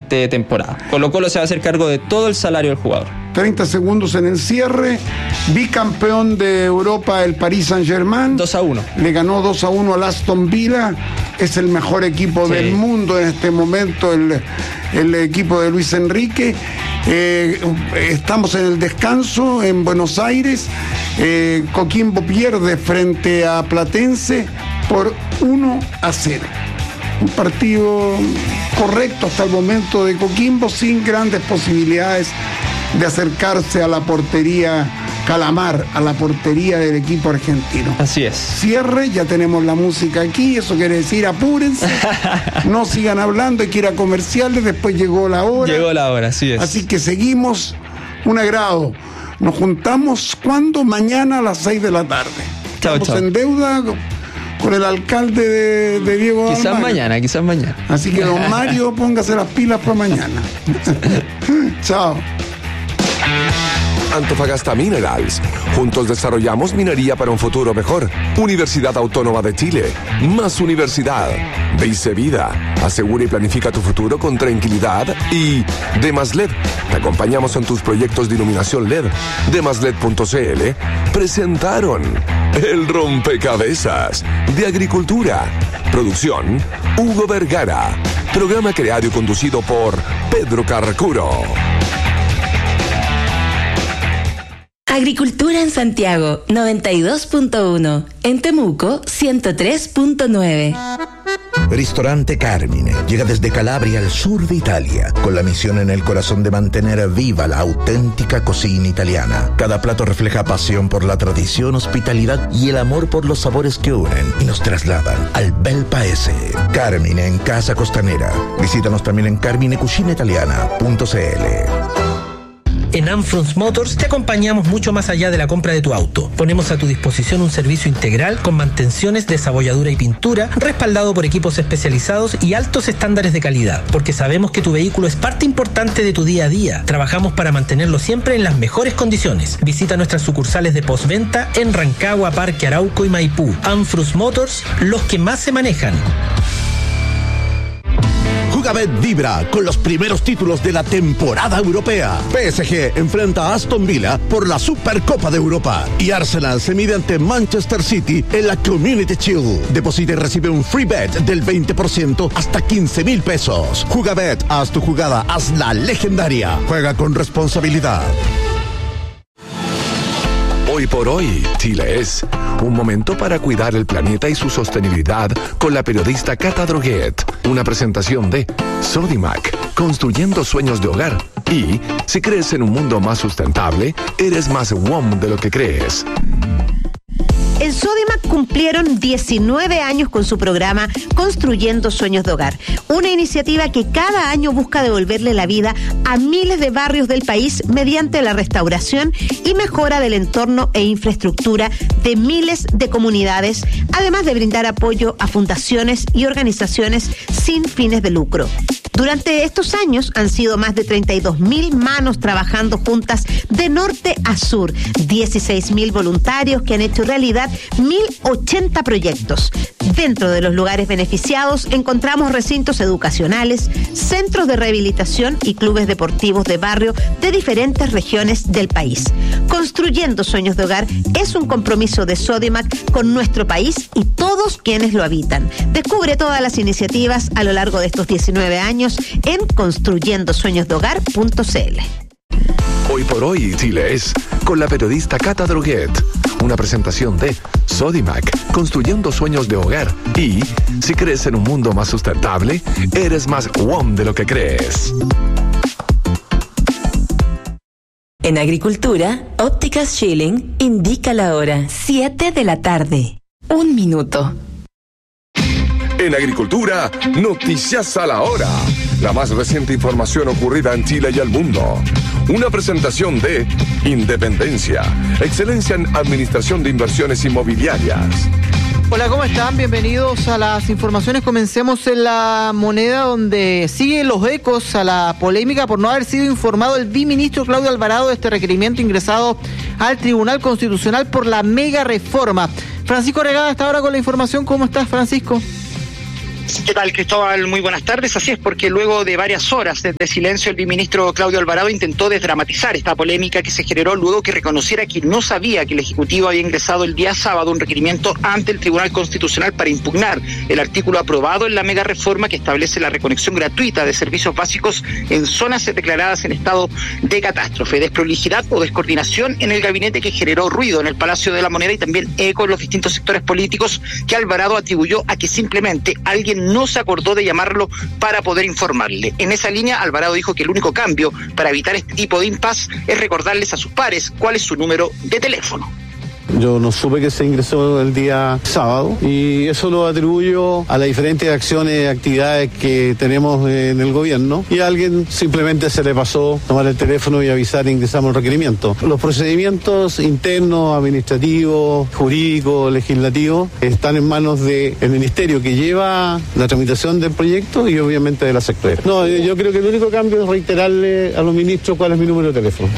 siguiente temporada. Colo-Colo se va a hacer cargo de todo el salario del jugador. 30 segundos en el cierre. Bicampeón de Europa el Paris Saint-Germain. 2-1. Le ganó 2-1 al Aston Villa. Es el mejor equipo del mundo en este momento, el equipo de Luis Enrique. Estamos en el descanso en Buenos Aires. Coquimbo pierde frente a Platense por 1-0. Un partido correcto hasta el momento de Coquimbo, sin grandes posibilidades de acercarse a la portería Calamar, a la portería del equipo argentino. Así es. Cierre, ya tenemos la música aquí, eso quiere decir apúrense, no sigan hablando, hay que ir a comerciales, después llegó la hora. Llegó la hora, así es. Así que seguimos, un agrado. Nos juntamos, ¿cuándo? Mañana a las 6 de la tarde. Chao, Estamos chao. en deuda con el alcalde de Diego Quizás Almagro. quizás mañana. Así que don Mario, póngase las pilas para mañana. Chao. Antofagasta Minerals. Juntos desarrollamos minería para un futuro mejor. Universidad Autónoma de Chile. Más universidad. Dice Vida. Asegura y planifica tu futuro con tranquilidad. Y Demas LED. Te acompañamos en tus proyectos de iluminación LED. Demasled.cl presentaron El Rompecabezas de Agricultura. Producción Hugo Vergara. Programa creado y conducido por Pedro Carcuro. Agricultura en Santiago, 92.1. En Temuco, 103.9. Ristorante Carmine llega desde Calabria al sur de Italia, con la misión en el corazón de mantener viva la auténtica cocina italiana. Cada plato refleja pasión por la tradición, hospitalidad y el amor por los sabores que unen y nos trasladan al bel paese. Carmine en Casa Costanera. Visítanos también en carminecucinaitaliana.cl. En Amfrons Motors te acompañamos mucho más allá de la compra de tu auto. Ponemos a tu disposición un servicio integral con mantenciones, desabolladura y pintura, respaldado por equipos especializados y altos estándares de calidad, porque sabemos que tu vehículo es parte importante de tu día a día. Trabajamos para mantenerlo siempre en las mejores condiciones. Visita nuestras sucursales de postventa en Rancagua, Parque Arauco y Maipú. Amfrons Motors, los que más se manejan. Jugabet vibra con los primeros títulos de la temporada europea. PSG enfrenta a Aston Villa por la Supercopa de Europa y Arsenal se mide ante Manchester City en la Community Shield. Deposita y recibe un free bet del 20% hasta 15,000 pesos. Jugabet, haz tu jugada, hazla legendaria. Juega con responsabilidad. Hoy por hoy, Chile es un momento para cuidar el planeta y su sostenibilidad con la periodista Cata Droguet. Una presentación de Sodimac, construyendo sueños de hogar. Y si crees en un mundo más sustentable, eres más WOM de lo que crees. En Sodimac cumplieron 19 años con su programa Construyendo Sueños de Hogar, una iniciativa que cada año busca devolverle la vida a miles de barrios del país mediante la restauración y mejora del entorno e infraestructura de miles de comunidades, además de brindar apoyo a fundaciones y organizaciones sin fines de lucro. Durante estos años han sido más de 32,000 manos trabajando juntas de norte a sur, 16,000 voluntarios que han hecho realidad 1,080 proyectos. Dentro de los lugares beneficiados encontramos recintos educacionales, centros de rehabilitación y clubes deportivos de barrio de diferentes regiones del país. Construyendo Sueños de Hogar es un compromiso de Sodimac con nuestro país y todos quienes lo habitan. Descubre todas las iniciativas a lo largo de estos 19 años en construyendosueñosdehogar.cl. Hoy por hoy, Chile es con la periodista Cata Droguet. Una presentación de Sodimac, construyendo sueños de hogar. Y si crees en un mundo más sustentable, eres más WOM de lo que crees. En Agricultura, Ópticas Schilling indica la hora, 7 de la tarde. 1 minuto. En Agricultura, noticias a la hora. La más reciente información ocurrida en Chile y el mundo. Una presentación de Independencia, excelencia en administración de inversiones inmobiliarias. Hola, ¿cómo están? Bienvenidos a las informaciones. Comencemos en La Moneda, donde siguen los ecos a la polémica por no haber sido informado el biministro Claudio Alvarado de este requerimiento ingresado al Tribunal Constitucional por la mega reforma. Francisco Regada está ahora con la información. ¿Cómo estás, Francisco? ¿Qué tal, Cristóbal? Muy buenas tardes. Así es, porque luego de varias horas de silencio, el viceministro Claudio Alvarado intentó desdramatizar esta polémica que se generó luego que reconociera que no sabía que el Ejecutivo había ingresado el día sábado un requerimiento ante el Tribunal Constitucional para impugnar el artículo aprobado en la mega reforma que establece la reconexión gratuita de servicios básicos en zonas declaradas en estado de catástrofe. Desprolijidad o descoordinación en el gabinete que generó ruido en el Palacio de la Moneda y también eco en los distintos sectores políticos que Alvarado atribuyó a que simplemente alguien no se acordó de llamarlo para poder informarle. En esa línea, Alvarado dijo que el único cambio para evitar este tipo de impas es recordarles a sus pares cuál es su número de teléfono. Yo no supe que se ingresó el día sábado y eso lo atribuyo a las diferentes acciones, actividades que tenemos en el gobierno y a alguien simplemente se le pasó tomar el teléfono y avisar e ingresamos el requerimiento. Los procedimientos internos, administrativos, jurídicos, legislativos están en manos del ministerio que lleva la tramitación del proyecto y obviamente de la secretaria. No, yo creo que el único cambio es reiterarle a los ministros cuál es mi número de teléfono.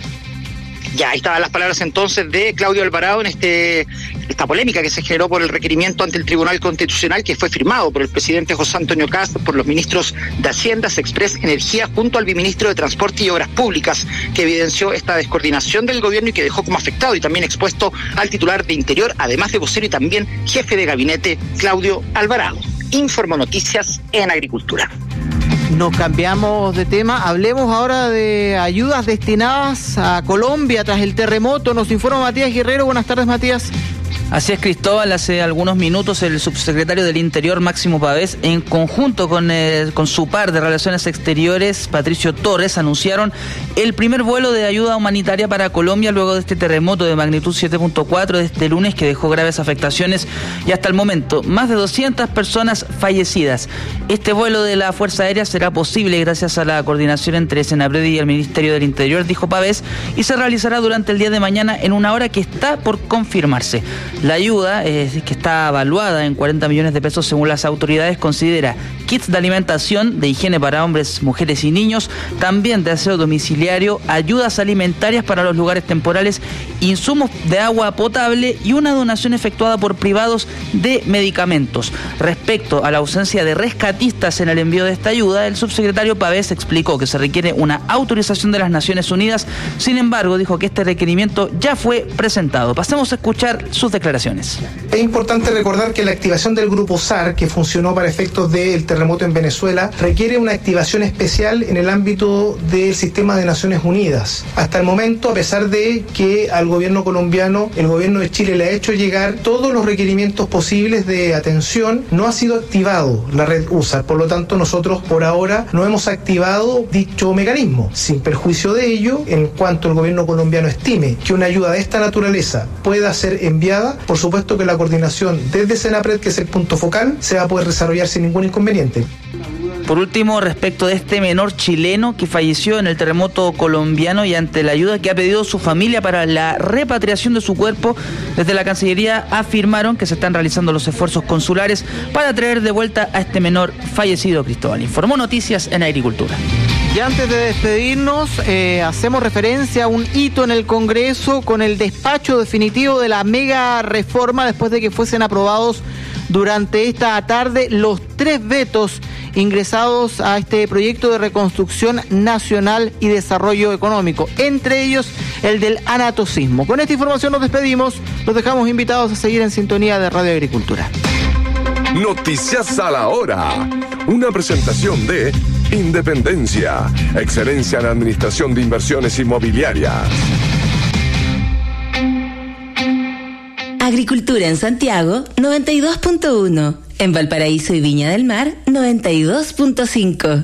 Ya, ahí estaban las palabras entonces de Claudio Alvarado en esta polémica que se generó por el requerimiento ante el Tribunal Constitucional que fue firmado por el presidente José Antonio Kast, por los ministros de Hacienda, Sexpress, Energía, junto al viceministro de Transporte y Obras Públicas, que evidenció esta descoordinación del gobierno y que dejó como afectado y también expuesto al titular de Interior, además de vocero y también jefe de gabinete, Claudio Alvarado. Informo Noticias en Agricultura. Nos cambiamos de tema, hablemos ahora de ayudas destinadas a Colombia tras el terremoto. Nos informa Matías Guerrero. Buenas tardes, Matías. Así es, Cristóbal. Hace algunos minutos el subsecretario del Interior, Máximo Pavés, en conjunto con su par de Relaciones Exteriores, Patricio Torres, anunciaron el primer vuelo de ayuda humanitaria para Colombia luego de este terremoto de magnitud 7.4 de este lunes que dejó graves afectaciones y hasta el momento más de 200 personas fallecidas. Este vuelo de la Fuerza Aérea será posible gracias a la coordinación entre Senapred y el Ministerio del Interior, dijo Pavés, y se realizará durante el día de mañana en una hora que está por confirmarse. La ayuda, que está evaluada en 40 millones de pesos según las autoridades, considera kits de alimentación, de higiene para hombres, mujeres y niños, también de aseo domiciliario, ayudas alimentarias para los lugares temporales, insumos de agua potable y una donación efectuada por privados de medicamentos. Respecto a la ausencia de rescatistas en el envío de esta ayuda, el subsecretario Pavés explicó que se requiere una autorización de las Naciones Unidas. Sin embargo, dijo que este requerimiento ya fue presentado. Pasemos a escuchar sus declaraciones. Es importante recordar que la activación del Grupo SAR, que funcionó para efectos del terremoto en Venezuela, requiere una activación especial en el ámbito del sistema de Naciones Unidas. Hasta el momento, a pesar de que al gobierno colombiano, el gobierno de Chile le ha hecho llegar todos los requerimientos posibles de atención, no ha sido activado la red USAR. Por lo tanto, nosotros por ahora no hemos activado dicho mecanismo. Sin perjuicio de ello, en cuanto el gobierno colombiano estime que una ayuda de esta naturaleza pueda ser enviada, por supuesto que la coordinación desde Senapred, que es el punto focal, se va a poder desarrollar sin ningún inconveniente. Por último, respecto de este menor chileno que falleció en el terremoto colombiano y ante la ayuda que ha pedido su familia para la repatriación de su cuerpo, desde la Cancillería afirmaron que se están realizando los esfuerzos consulares para traer de vuelta a este menor fallecido. Cristóbal informó Noticias en Agricultura. Y antes de despedirnos, hacemos referencia a un hito en el Congreso con el despacho definitivo de la mega reforma después de que fuesen aprobados durante esta tarde los 3 vetos ingresados a este proyecto de reconstrucción nacional y desarrollo económico, entre ellos el del anatocismo. Con esta información nos despedimos, los dejamos invitados a seguir en sintonía de Radio Agricultura. Noticias a la hora, una presentación de Independencia, excelencia en administración de inversiones inmobiliarias. Agricultura en Santiago, 92.1. En Valparaíso y Viña del Mar, 92.5.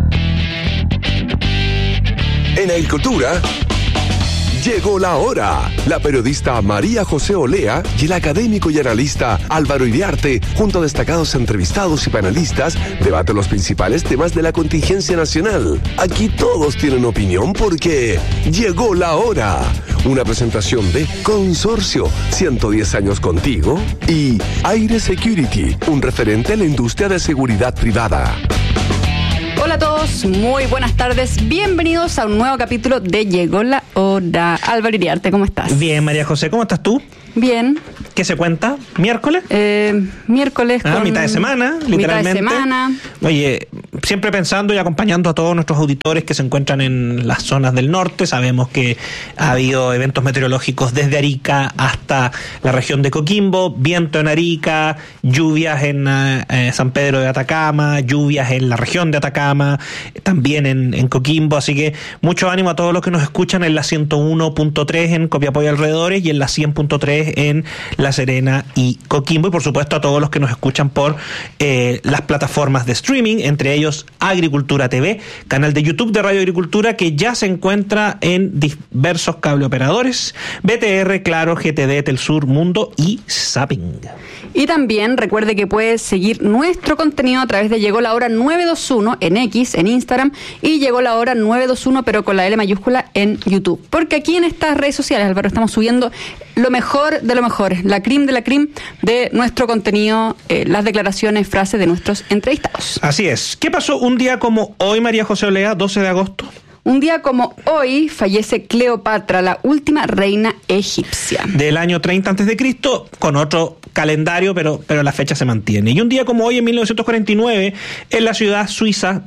En Agricultura, llegó la hora. La periodista María José Olea y el académico y analista Álvaro Iriarte, junto a destacados entrevistados y panelistas, debaten los principales temas de la contingencia nacional. Aquí todos tienen opinión porque llegó la hora. Una presentación de Consorcio, 110 años contigo, y Aire Security, un referente en la industria de seguridad privada. Hola a todos, muy buenas tardes. Bienvenidos a un nuevo capítulo de Llegó la Hora. Álvaro Iriarte, ¿cómo estás? Bien, María José, ¿cómo estás tú? Bien. ¿Qué se cuenta? ¿Miércoles? Miércoles con... mitad de semana, literalmente. Mitad de semana. Oye, siempre pensando y acompañando a todos nuestros auditores que se encuentran en las zonas del norte. Sabemos que ha habido eventos meteorológicos desde Arica hasta la región de Coquimbo, viento en Arica, lluvias en San Pedro de Atacama, lluvias en la región de Atacama, también en Coquimbo, así que mucho ánimo a todos los que nos escuchan en la 101.3 en Copiapó y alrededores y en la 100.3 en La Serena y Coquimbo, y por supuesto a todos los que nos escuchan por las plataformas de streaming, entre ellos Agricultura TV, canal de YouTube de Radio Agricultura que ya se encuentra en diversos cableoperadores, BTR, Claro, GTD, Telsur, Mundo y Zapping. Y también recuerde que puede seguir nuestro contenido a través de Llegó la Hora 921 en X, en Instagram, y Llegó la Hora 921 pero con la L mayúscula en YouTube. Porque aquí en estas redes sociales, Álvaro, estamos subiendo lo mejor de lo mejor, la cream de la cream de nuestro contenido, las declaraciones, frases de nuestros entrevistados. Así es. ¿Qué pasó un día como hoy, María José Olea, 12 de agosto? Un día como hoy fallece Cleopatra, la última reina egipcia. Del año 30 a.C., con otro calendario, pero la fecha se mantiene. Y un día como hoy, en 1949, en la ciudad suiza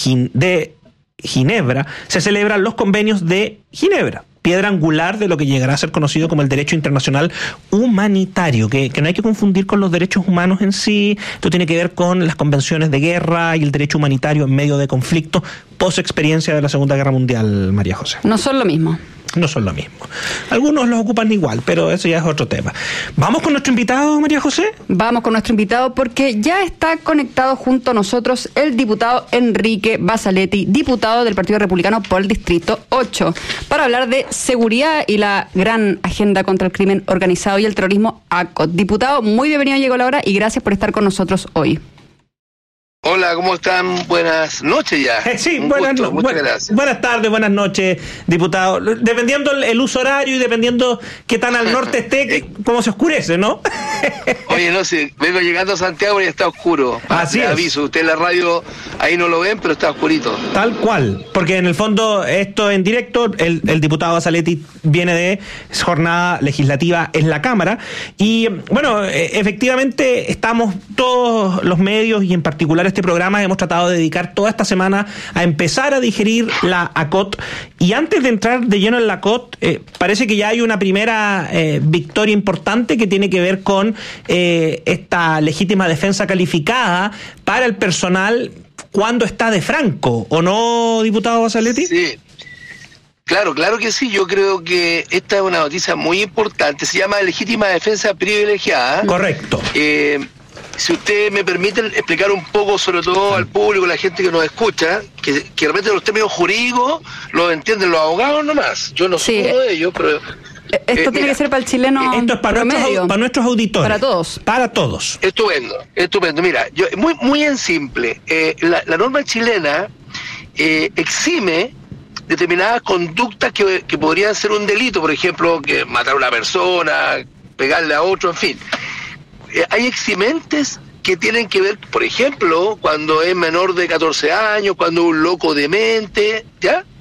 de Ginebra, se celebran los convenios de Ginebra, piedra angular de lo que llegará a ser conocido como el derecho internacional humanitario, que no hay que confundir con los derechos humanos en sí. Esto tiene que ver con las convenciones de guerra y el derecho humanitario en medio de conflictos post experiencia de la Segunda Guerra Mundial, María José. No son lo mismo. No son lo mismo. Algunos los ocupan igual, pero eso ya es otro tema. ¿Vamos con nuestro invitado, María José? Vamos con nuestro invitado porque ya está conectado junto a nosotros el diputado Enrique Basaletti, diputado del Partido Republicano por el Distrito 8, para hablar de seguridad y la gran agenda contra el crimen organizado y el terrorismo ACOT. Diputado, muy bienvenido a Llegó la Hora y gracias por estar con nosotros hoy. Hola, ¿cómo están? Buenas noches ya. Sí, muchas gracias. Buenas tardes, buenas noches, diputado. Dependiendo el uso horario y dependiendo qué tan al norte esté, cómo se oscurece, ¿no? Oye, no sé, vengo llegando a Santiago y está oscuro. Así es. Aviso, usted en la radio ahí no lo ven, pero está oscurito. Tal cual, porque en el fondo esto en directo, el diputado Basaletti viene de jornada legislativa en la Cámara y bueno, efectivamente estamos todos los medios y en particular este programa hemos tratado de dedicar toda esta semana a empezar a digerir la ACOT, y antes de entrar de lleno en la ACOT, parece que ya hay una primera victoria importante que tiene que ver con esta legítima defensa calificada para el personal cuando está de franco, ¿o no, diputado Basaletti? Sí. Claro que sí, yo creo que esta es una noticia muy importante, se llama legítima defensa privilegiada. Correcto. Si usted me permite explicar un poco, sobre todo al público, a la gente que nos escucha, que de repente los términos jurídicos los entienden los abogados nomás. Yo no soy uno de ellos, pero... Esto tiene que ser para el chileno. Esto es para nuestros auditores. Para todos. Para todos. Estupendo. Mira, yo muy en simple. La norma chilena exime determinadas conductas que podrían ser un delito, por ejemplo, que matar a una persona, pegarle a otro, en fin. Hay eximentes que tienen que ver, por ejemplo, cuando es menor de 14 años, cuando es un loco demente, ¿ya?